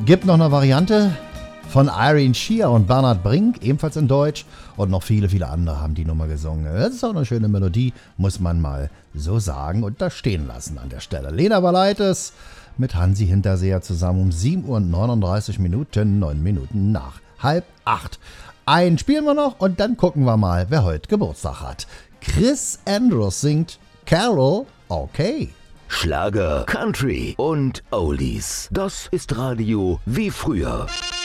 Gibt noch eine Variante von Irene Shear und Bernhard Brink, ebenfalls in Deutsch. Und noch viele, viele andere haben die Nummer gesungen. Das ist auch eine schöne Melodie, muss man mal so sagen und da stehen lassen an der Stelle. Lena Valaitis mit Hansi Hinterseher zusammen um 7:39 Minuten, 9 Minuten nach 7:30. Einen spielen wir noch und dann gucken wir mal, wer heute Geburtstag hat. Chris Andrews singt Carol, okay. Schlager, Country und Oldies. Das ist Radio wie früher.